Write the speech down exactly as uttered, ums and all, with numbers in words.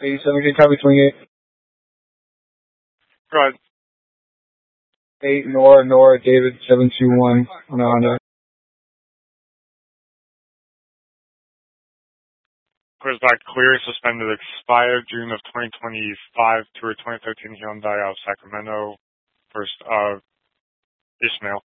eighty-seven, can you copy twenty-eight? Go ahead. eight, Nora, Nora, David, seven two one, on a Honda. Clears back clear, suspended, expired June of twenty twenty-five to a twenty thirteen Hyundai out of Sacramento. First of Ishmael.